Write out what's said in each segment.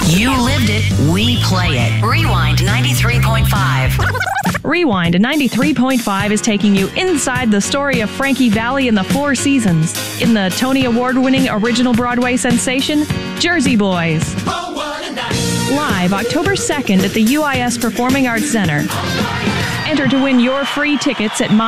You lived it, we play it. Rewind 93.5. Rewind 93.5 is taking you inside the story of Frankie Valli and the Four Seasons in the Tony Award-winning original Broadway sensation, Jersey Boys. Live October 2nd at the UIS Performing Arts Center. Enter to win your free tickets at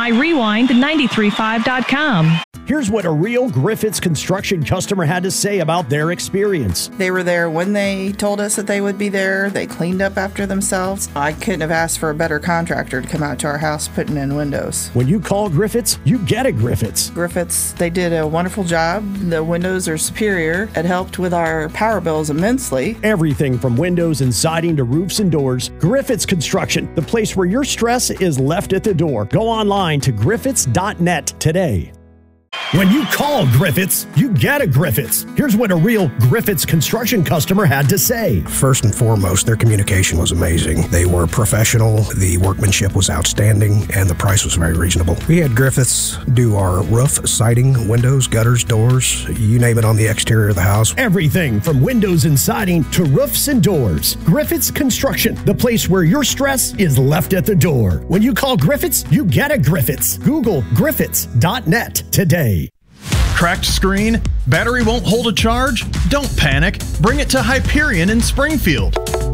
myrewind935.com. Here's what a real Griffiths Construction customer had to say about their experience. They were there when they told us that they would be there. They cleaned up after themselves. I couldn't have asked for a better contractor to come out to our house putting in windows. When you call Griffiths, you get a Griffiths. Griffiths, they did a wonderful job. The windows are superior. It helped with our power bills immensely. Everything from windows and siding to roofs and doors. Griffiths Construction, the place where your stress is left at the door. Go online to griffiths.net today. When you call Griffiths, you get a Griffiths. Here's what a real Griffiths Construction customer had to say. First and foremost, their communication was amazing. They were professional, the workmanship was outstanding, and the price was very reasonable. We had Griffiths do our roof, siding, windows, gutters, doors, you name it on the exterior of the house. Everything from windows and siding to roofs and doors. Griffiths Construction, the place where your stress is left at the door. When you call Griffiths, you get a Griffiths. Google griffiths.net today. Cracked screen? Battery won't hold a charge? Don't panic. Bring it to Hyperion in Springfield.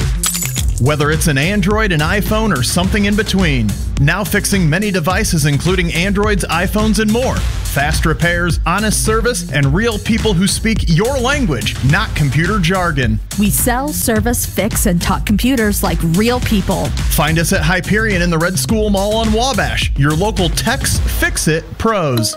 Whether it's an Android, an iPhone, or something in between. Now fixing many devices including Androids, iPhones, and more. Fast repairs, honest service, and real people who speak your language, not computer jargon. We sell, service, fix, and talk computers like real people. Find us at Hyperion in the Red School Mall on Wabash. Your local Tex Fix-It pros.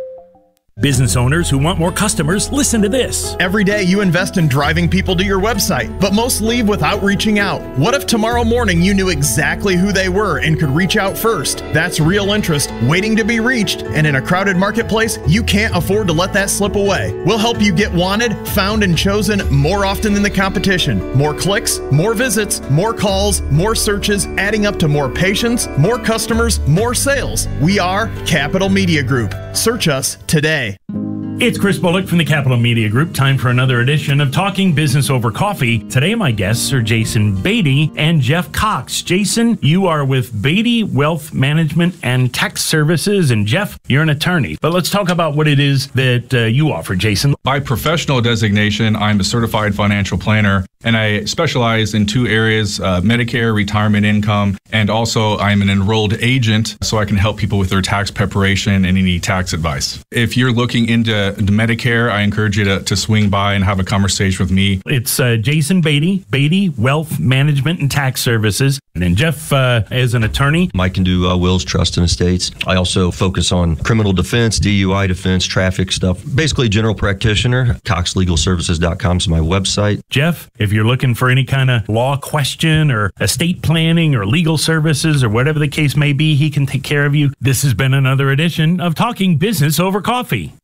Business owners who want more customers, listen to this. Every day you invest in driving people to your website, but most leave without reaching out. What if tomorrow morning you knew exactly who they were and could reach out first? That's real interest waiting to be reached, and in a crowded marketplace, you can't afford to let that slip away. We'll help you get wanted, found, and chosen more often than the competition. More clicks, more visits, more calls, more searches, adding up to more patients, more customers, more sales. We are Capital Media Group. Search us today. It's Chris Bullock from the Capital Media Group. Time for another edition of Talking Business Over Coffee. Today, my guests are Jason Beatty and Jeff Cox. Jason, you are with Beatty Wealth Management and Tax Services, and Jeff, you're an attorney. But let's talk about what it is that you offer, Jason. By professional designation, I'm a certified financial planner, and I specialize in two areas, Medicare, retirement income, and also I'm an enrolled agent, so I can help people with their tax preparation and any tax advice. If you're looking into the Medicare, I encourage you to swing by and have a conversation with me. It's Jason Beatty, Beatty Wealth Management and Tax Services. And then Jeff, as an attorney. Mike can do wills, trust, and estates. I also focus on criminal defense, DUI defense, traffic stuff. Basically, general practitioner. CoxLegalServices.com is my website. Jeff, if you're looking for any kind of law question or estate planning or legal services or whatever the case may be, he can take care of you. This has been another edition of Talking Business Over Coffee.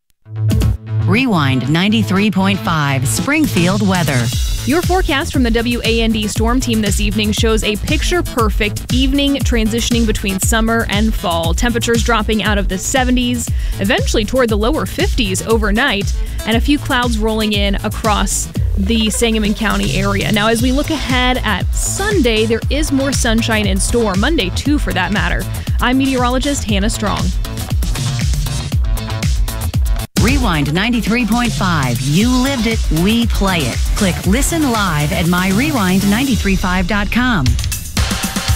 Rewind 93.5 Springfield weather. Your forecast from the WAND Storm Team this evening shows a picture-perfect evening transitioning between summer and fall. Temperatures dropping out of the 70s, eventually toward the lower 50s overnight, and a few clouds rolling in across the Sangamon County area. Now, as we look ahead at Sunday, there is more sunshine in store. Monday, too, for that matter. I'm meteorologist Hannah Strong. Rewind 93.5. You lived it, we play it. Click Listen Live at myrewind935.com.